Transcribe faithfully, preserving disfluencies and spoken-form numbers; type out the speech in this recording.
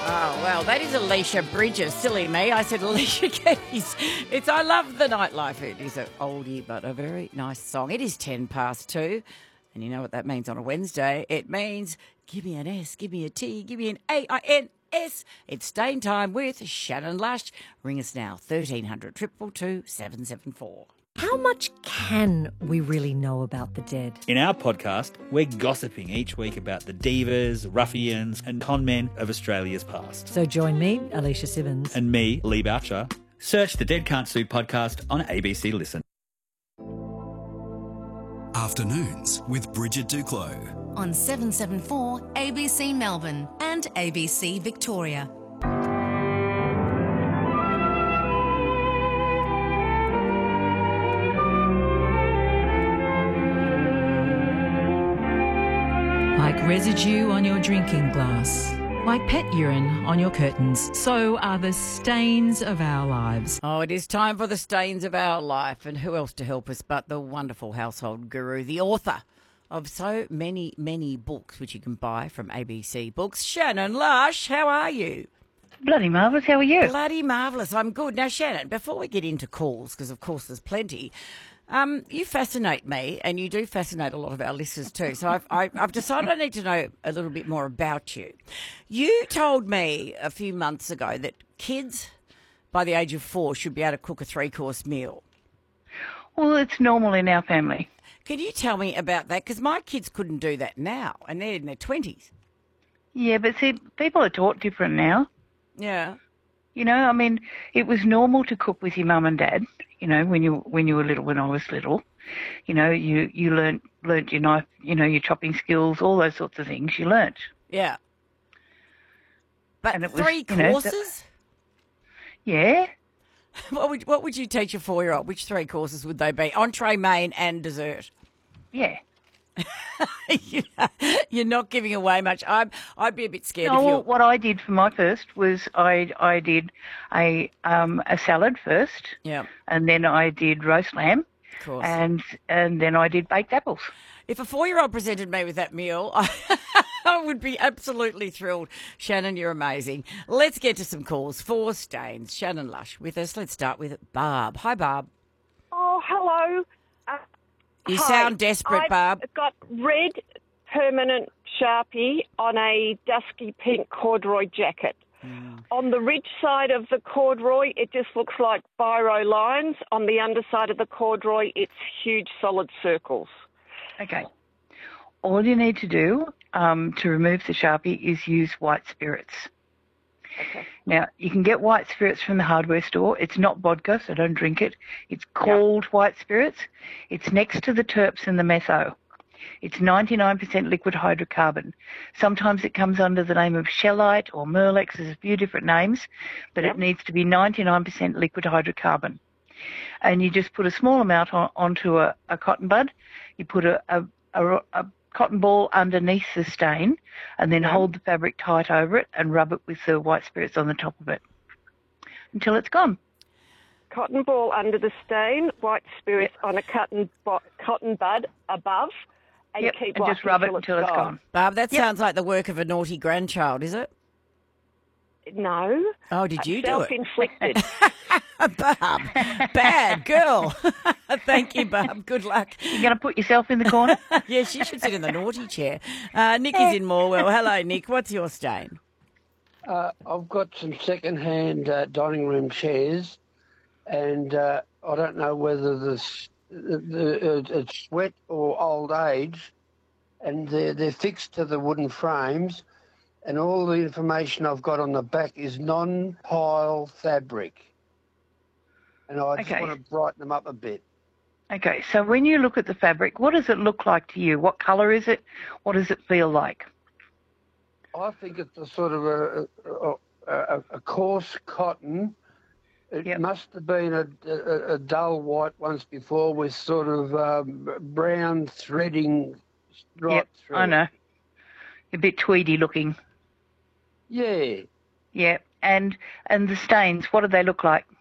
Oh, well, that is Alicia Bridges. Silly me. I said Alicia Keys. It's I Love the Nightlife. It is an oldie but a very nice song. It is ten past two. And you know what that means on a Wednesday? It means give me an S, give me a T, give me an A I N S. It's Stain Time with Shannon Lush. Ring us now, thirteen hundred, two two two, seven seven four. How much can we really know about the dead? In our podcast, we're gossiping each week about the divas, ruffians and con men of Australia's past. So join me, Alicia Simmons. And me, Lee Boucher. Search the Dead Can't Sue podcast on A B C Listen. Afternoons with Bridget Duclos. On seven seven four A B C Melbourne and A B C Victoria. Like residue on your drinking glass, like pet urine on your curtains, so are the stains of our lives. Oh, it is time for the stains of our life. And who else to help us but the wonderful household guru, the author of so many, many books, which you can buy from A B C Books. Shannon Lush, how are you? Bloody marvellous. How are you? Bloody marvellous. I'm good. Now, Shannon, before we get into calls, because of course there's plenty, um, you fascinate me, and you do fascinate a lot of our listeners too. So I've, I, I've decided I need to know a little bit more about you. You told me a few months ago that kids by the age of four should be able to cook a three-course meal. Well, it's normal in our family. Can you tell me about that? Because my kids couldn't do that now, and they're in their twenties. Yeah, but see, people are taught different now. Yeah. You know, I mean, it was normal to cook with your mum and dad, you know, when you when you were little, when I was little. You know, you, you learnt, learnt your knife, you know, your chopping skills, all those sorts of things you learnt. Yeah. But And it was, three you know, courses? that- Yeah. What would what would you teach a four-year-old? Which three courses would they be? Entree, main and dessert. Yeah. You're not giving away much. I'm, I'd be a bit scared No, of you. well, what I did for my first was I I did a um a salad first, Yeah, and then I did roast lamb, of course. and and then I did baked apples. If a four-year-old presented me with that meal, I, I would be absolutely thrilled. Shannon, you're amazing. Let's get to some calls for Stains. Shannon Lush with us. Let's start with Barb. Hi, Barb. Oh, hello. Uh, You hi. sound desperate, I've Barb. got red permanent Sharpie on a dusky pink corduroy jacket. Mm. On the ridge side of the corduroy, it just looks like biro lines. On the underside of the corduroy, it's huge solid circles. Okay. All you need to do um, to remove the Sharpie is use white spirits. Okay. Now, you can get white spirits from the hardware store. It's not vodka, so don't drink it. It's called white spirits. It's next to the terps and the metho. It's ninety-nine percent liquid hydrocarbon. Sometimes it comes under the name of Shellite or Merlex. There's a few different names, but Yep. it needs to be ninety-nine percent liquid hydrocarbon. And you just put a small amount on, onto a, a cotton bud. You put a, a, a, a cotton ball underneath the stain, and then hold the fabric tight over it and rub it with the white spirits on the top of it until it's gone. Cotton ball under the stain, white spirits on a cotton, bo- cotton bud above, and Yep, keep and just wiping rub it until until it's gone. Barb, that Yep. sounds like the work of a naughty grandchild, is it? No. Oh, did you do it? Self-inflicted. Barb, bad girl. Thank you, Barb. Good luck. You're going to put yourself in the corner? Yeah, she should sit in the naughty chair. Uh, Nick is in Morwell. Hello, Nick. What's your stain? Uh, I've got some second-hand uh, dining room chairs, and uh, I don't know whether this, the, the, uh, it's sweat or old age, and they're, they're fixed to the wooden frames, and all the information I've got on the back is non-pile fabric. And I just Okay. want to brighten them up a bit. Okay, so when you look at the fabric, what does it look like to you? What colour is it? What does it feel like? I think it's a sort of a, a, a, a coarse cotton. It Yep. must have been a, a, a dull white once before with sort of um, brown threading right Yep, through I it. know. A bit tweedy looking. Yeah. Yeah, and and the stains, what do they look like?